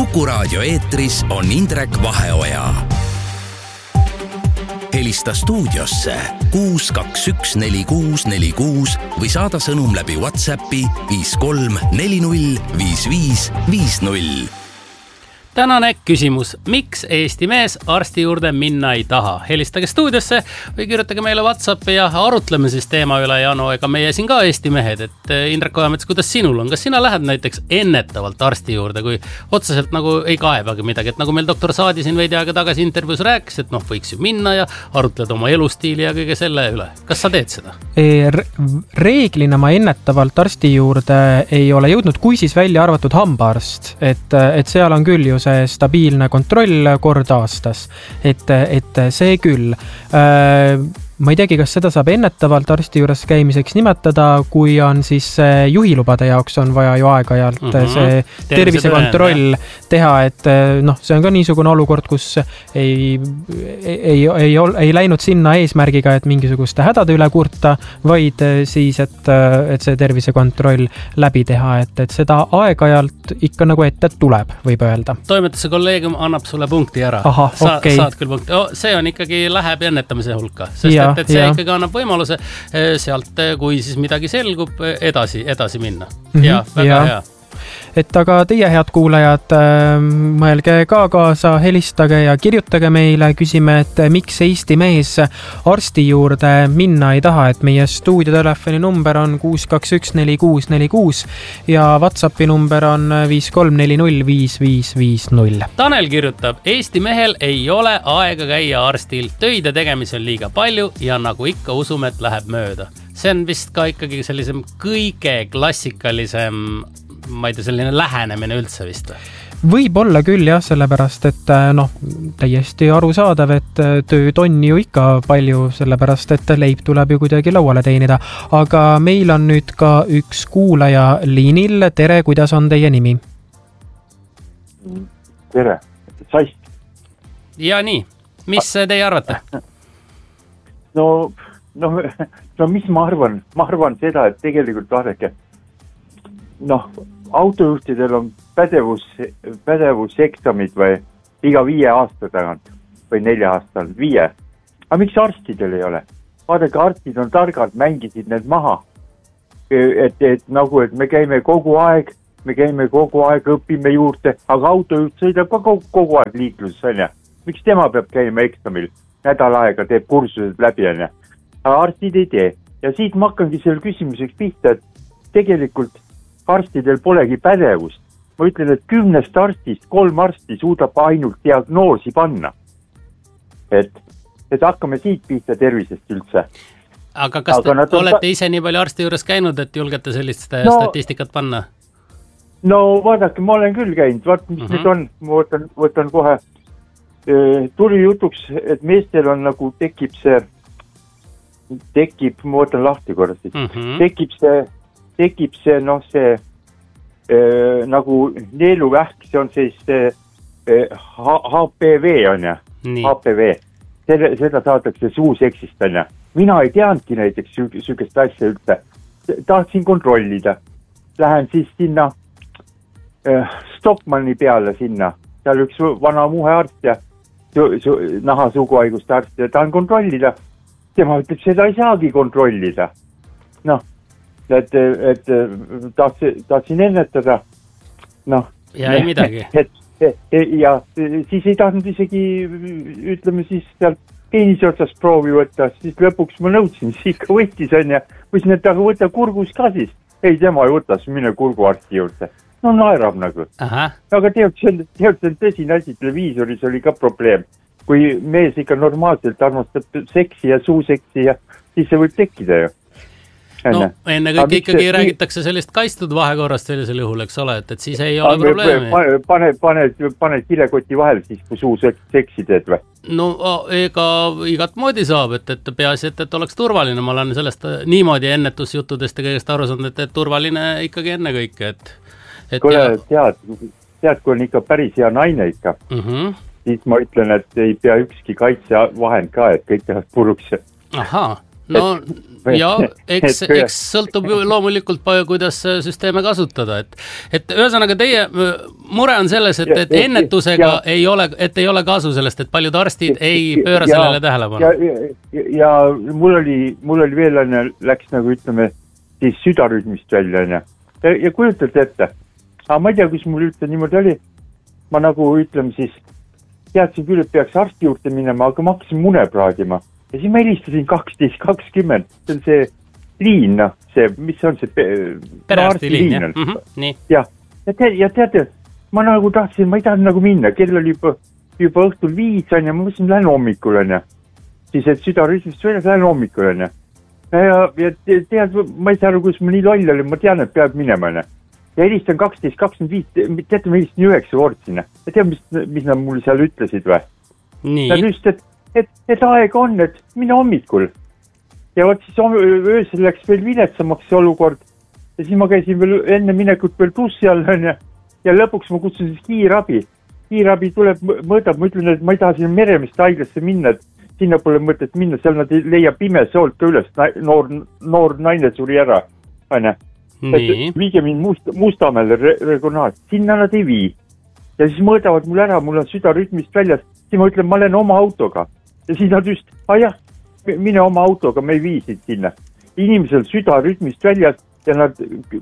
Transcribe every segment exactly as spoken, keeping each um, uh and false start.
Kuku Raadio eetris on Indrek Vaheoja. Helista stuudiosse kuus kaks üks neli kuus neli kuus või saada sõnum läbi WhatsAppi viis kolm neli null viis viis viis null. Tänane küsimus. Miks Eesti mees arsti juurde minna ei taha? Helistage stuudiosse või kirjutage meile WhatsAppi ja arutleme siis teema üle. Jano, ega meie siin ka Eesti mehed. Et Indrek Ojamets, kuidas sinul on? Kas sina lähed näiteks ennetavalt arsti juurde, kui otseselt nagu ei kaebagi midagi? Et nagu meil doktor Saadi siin veidi aega tagasi intervjuus rääkis, et noh, võiks ju minna ja arutleda oma elustiili ja kõige selle üle. Kas sa teed seda? Reeglina ma ennetavalt arsti juurde ei ole jõudnud, kui siis välja arvatud hambaarst. Et, et seal on küll ju see stabiilne kontroll kord aastas, et, et see küll. Ma ei teagi, kas seda saab ennetavalt arsti juures käimiseks nimetada, kui on siis juhilubade jaoks on vaja ju aeg-ajalt mm-hmm. see tervisekontroll teha, et noh, see on ka niisugune olukord, kus ei, ei, ei, ei, ei läinud sinna eesmärgiga, et mingisuguste hädade üle kurta, vaid siis, et, et see tervisekontroll läbi teha, et, et seda aeg-ajalt ikka nagu ette tuleb, võib öelda. Toimetuse kolleegium annab sulle punkti ära. Aha, Sa, okay. Saad küll punkti. Oh, see on ikkagi läheb ennetamise hulka, sest ja, et, et see ja. ikkagi annab võimaluse sealt, kui siis midagi selgub, edasi, edasi minna. Mm-hmm. Ja, väga ja. hea. Et aga teie head kuulajad, mõelge ka kaasa, helistage ja kirjutage meile, küsime, et miks Eesti mees arsti juurde minna ei taha, et meie stuudiotelefoni number on kuus kaks üks neli kuus neli kuus ja WhatsAppi number on viis kolm neli null viis viis viis null. Tanel kirjutab, Eesti mehel ei ole aega käia arstil, töide tegemisi on liiga palju ja nagu ikka usume, et läheb mööda. See on vist ka ikkagi sellisem kõige klassikalisem ma ei tea, selline lähenemine üldse vist või? Võib olla küll jah, sellepärast, et noh, täiesti arusaadav, et tööd on ju ikka palju, sellepärast, et leib tuleb ju kuidagi lauale teenida. Aga meil on nüüd ka üks kuulaja liinil. Tere, kuidas on teie nimi? Tere, Saist. Ja nii, mis teie arvate? No, no, no mis ma arvan? Ma arvan seda, et tegelikult vaadake, noh, autojuhtidel on pädevus, pädevuseksamid või iga viie aasta tagant või nelja aastal, viie. Aga miks arstidel ei ole? Vaadake, arstid on targad, mängisid need maha. Et, et nagu, et me käime kogu aeg, me käime kogu aeg, õpime juurde, aga autojuht sõidab ka kogu, kogu aeg liikluses, on ja. Miks tema peab käima eksamil? Nädal aega teeb kursused läbi, on ja. Aga arstid ei tee. Ja siit ma hakkangi selle küsimuseks pihta, et tegelikult arstidel polegi pädevust. Ma ütlen, et kümnest arstist, kolm arsti suudab ainult diagnoosi panna. Et, et hakkame siit pihta tervisest üldse. Aga kas Aga te olete ta... ise nii palju arsti juures käinud, et julgete sellist no, statistikat panna? No vaadake, ma olen küll käinud. Vaat, mis uh-huh. nüüd on, ma võtan, võtan kohe. Tuli jutuks, et meestel on nagu tekib see, tekib, ma võtan lahti korra siis, uh-huh. tekib see tekib see, noh, see äh, nagu neeluvähk, see on siis äh, H P V on ja, H P V. Selle, seda saadakse suuseksist on ja. Mina ei teadnudki näiteks sükest asja üldse. Tahtsin kontrollida. Lähen siis sinna äh, Stockmanni peale sinna. Seal üks vana muhe arst ja su, su, naha suguhaiguste arst ja tahan kontrollida. Tema ütleb, seda ei saagi kontrollida. Noh. et, et tahtsin, tahtsin ennetada. Noh. Ja ei midagi. Et, et, ja siis ei tahtnud isegi, ütleme siis sealt peenise otsast proovi võtta, siis lõpuks ma nõudsin, siis ikka võttis on ja võisin, et aga võtta kurgus ka siis. Ei, tema ei võtas, mine kurguarsti juurde. No naerab nagu. Aha. Aga tead, see on, tead, see on tõsine asi, televiisoris oli ka probleem. Kui mees ikka normaalselt armastab seksi ja suuseksi ja siis see võib tekkida ju. No, enne kõik ikkagi see, räägitakse sellist kaistud vahekorrast sellisel juhul, eks ole, et, et siis ei ole probleemi. Pane, pane, pane, pane kilekoti vahel siis, kui suu seksi teed või? No, ega igat moodi saab, et, et peaasi, et, et oleks turvaline. Ma olen sellest niimoodi ennetusjuttudest ja kõigest aru saanud, et, et turvaline ikkagi enne kõike. Et, et Kule, ja... tead, tead, kui on ikka päris hea naine ikka, uh-huh. siis ma ütlen, et ei pea ükski kaitsevahend ka, et kõik tehad puruks. Ahaa. no ja eks, eks sõltub loomulikult palju, kuidas süsteeme kasutada, et, et ühesõnaga teie mure on selles, et, et ennetusega ja, ei ole, et ei ole kasu sellest, et paljud arstid ei pööra ja, sellele tähelepanu. Ja, ja, ja mul oli, mul oli veel enne, läks nagu ütleme, siis südarütmist välja, ja, ja kujutad ette, aga ma ei tea, kus mul üldse niimoodi oli, ma nagu ütleme siis, teadsin küll, et peaks arsti juurde minema, aga ma hakkasin mune praadima. Ja siis ma helistasin kaksteist kakskümmend, see on see liin, noh, see, mis on see perearsti liin, jah. Mm-hmm, nii. Ja, ja, te, ja teate, ma nagu tahtsin, ma ei tahtnud nagu minna, kell oli juba, juba õhtul viis, on ja ma mõtlesin, lähen hommikul, on ja. Siis, et südarütmist väljas, lähen hommikul, on ja. Ja, ja tead, ma ei saa aru, kus ma nii loll oli, ma tean, et peab minema, on ja. Ja helistan kaksteist kakskümmend viis, teate, ma helistan üheksa kord sinna. Ja tead, mis, mis nad mulle seal ütlesid või? Nii. Nad ütlesid, et Et, et aeg on, et mine hommikul. Ja võt siis öösel läks veel viletsamaks see olukord. Ja siis ma käisin veel enne minekut veel bussi all ja, ja lõpuks ma kutsun siis kiirabi. Kiirabi tuleb, mõõdab, ma ütlen, et ma ei taha sinna Meremiste haiglasse minna, et sinna pole mõtet minna, seal nad ei leia pime soolt ka üles, noor, noor naine suri ära. Viige mind must, Mustamäele re, regionaal, sinna nad ei vii. Ja siis mõõdavad mul ära, mul on südarütmist väljas, siis ma ütlen, ma olen oma autoga. Ja siis nad just, ah jah, mine oma autoga, me ei viisid sinna. Inimesel südarütmist väljas ja nad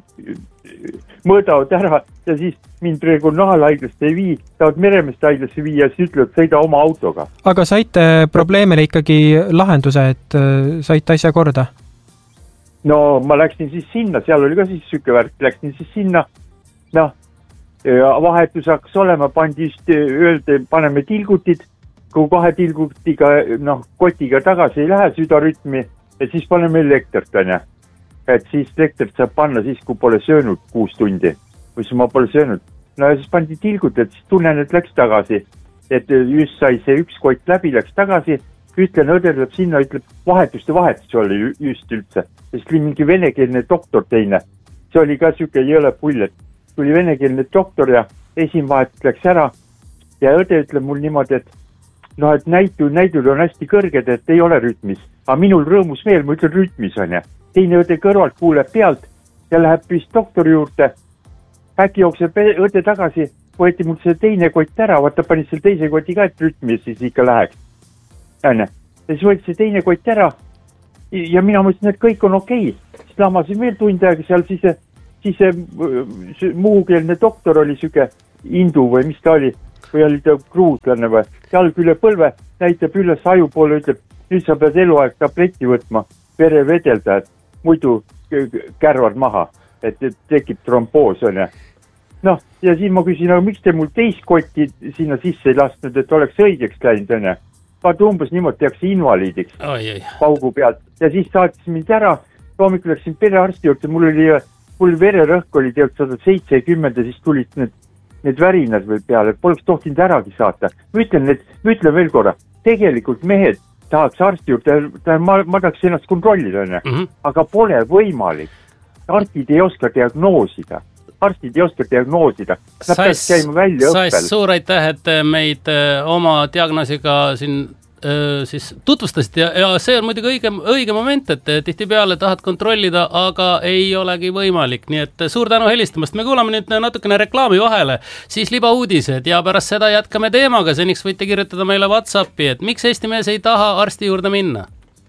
mõõdavad ära ja siis mind regionaalhaiglast ei vii, tahavad Meremeste haiglasse vii ja siis ütlevad, sõida oma autoga. Aga saite probleemile ikkagi lahenduse, et saite asja korda? No ma läksin siis sinna, seal oli ka siis süke värk, läksin siis sinna, noh, vahetus hakkas olema, pandi just öelda, paneme tilgutid, kui kahe tilgutiga, noh, kotiga tagasi ei lähe südarütmi, et siis paneme elektrit, on ja. Et siis elektrit saab panna siis, kui pole söönud kuus tundi, või siis ma pole söönud. No ja siis pandi tilgut, et siis tunnen, et läks tagasi. Et just sai see üks kott läbi, läks tagasi, ütlen, õder läheb sinna, ütleb, vahetuste vahetus oli just üldse. Ja siis oli mingi venekeelne doktor teine. See oli ka süke jõle pull, et tuli venekeelne doktor ja esimvahetus läks ära ja õde ütleb mul niimoodi, et no, et näidu, näidud on hästi kõrged, et ei ole rütmis. Aga minul rõõmus veel, ma ütlen rütmis on ja. Teine õde kõrvalt kuuleb pealt ja läheb vist doktori juurde. Äkki jookseb õde tagasi, võeti mul see teine kott ära, vaata pani selle teise koti ka, et rütmis siis ikka läheks. Ja siis võeti see teine kott ära ja mina mõtlesin, et kõik on okei. Siis lamasin veel tund aega seal, siis see, siis see muukeelne doktor oli süke indu või mis ta oli. Või oli ta kruuslane või, jalg üle põlve, näitab üles aju poole, ütleb, nüüd sa pead eluaeg tableti võtma, vere vedelda, et muidu kärvad maha, et, et tekib tromboos, on ja. Noh, ja siis ma küsin, aga miks te mul teist kotti sinna sisse ei lastnud, et oleks õigeks läinud, on ja. Vaata umbes niimoodi tehakse invaliidiks oi, oi. Paugu pealt. Ja siis saatis mind ära, hommikul läksin perearsti juurde, mul oli, mul vererõhk oli tead sada seitsekümmend ja siis tulid need need värinad veel peale, et poleks tohtinud äragi saata. Ma ütlen, et, ma ütlen veel korra, tegelikult mehed tahaks arsti juurde, ma, ma tahaks ennast kontrollida, mm -hmm. aga pole võimalik. Arstid ei oska diagnoosida. Arstid ei oska diagnoosida. Nad peaks käima välja õppel. Sais, suur aitäh, et meid oma diagnoosiga siin siis tutvustasid ja, ja see on muidugi õige, õige moment, et tihti peale tahad kontrollida, aga ei olegi võimalik, nii et suur tänu helistamast, me kuulame nüüd natukene reklaami vahele, siis libauudised ja pärast seda jätkame teemaga, seniks võite kirjutada meile WhatsAppi, et miks Eesti mees ei taha arsti juurde minna.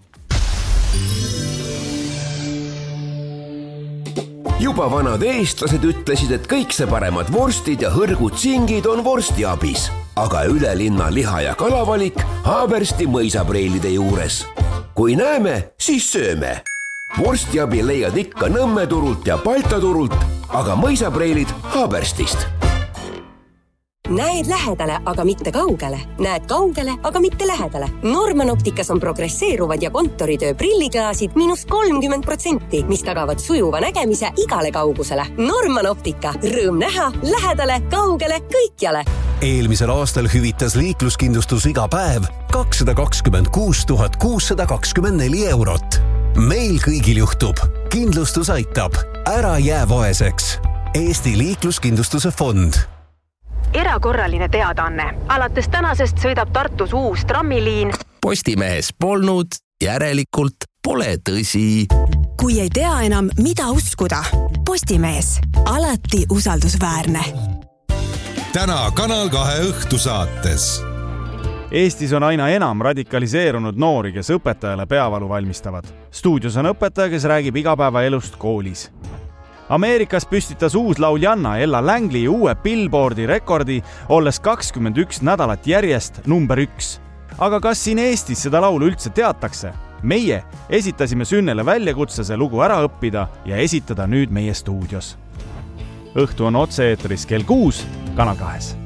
Juba vanad eestlased ütlesid, et kõik see paremad vorstid ja hõrgud singid on vorstiabis, aga üle linna liha- ja kalavalik Haabersti mõisapreilide juures. Kui näeme, siis sööme. Vorstiabi leiad ikka Nõmme turult ja Balta turult, aga mõisapreilid Haaberstist. Näed lähedale, aga mitte kaugele. Näed kaugele, aga mitte lähedale. Norman Opticas on progresseeruvad ja kontoritöö prilliklaasid miinus kolmkümmend protsenti, mis tagavad sujuva nägemise igale kaugusele. Norman Optica. Rõõm näha, lähedale, kaugele, kõikjale. Eelmisel aastal hüvitas liikluskindlustus iga päev kakssada kakskümmend kuus tuhat kuussada kakskümmend neli eurot. Meil kõigil juhtub. Kindlustus aitab. Ära jää vaeseks. Eesti liikluskindlustuse fond. Erakorraline teadaanne. Alates tänasest sõidab Tartus uus trammiliin. Postimehes polnud, järelikult pole tõsi. Kui ei tea enam, mida uskuda, Postimees, alati usaldusväärne. Täna Kanal kahe õhtusaates. Eestis on aina enam radikaliseerunud noori, kes õpetajale peavalu valmistavad. Stuudios on õpetaja, kes räägib igapäevaelust koolis. Ameerikas püstitas uus lauljanna Ella Langley uue Billboardi rekordi, olles kakskümmend üks nädalat järjest number üks. Aga kas siin Eestis seda laulu üldse teatakse? Meie esitasime Sünnele väljakutse see lugu ära õppida ja esitada nüüd meie stuudios. Õhtu on otse-eetris kell kuus Kanal kahes.